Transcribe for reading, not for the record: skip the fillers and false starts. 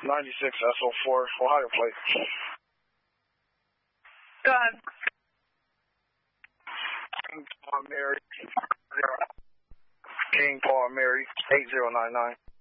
96 SO4, Ohio plate. Go ahead. King Paul Mary 8099.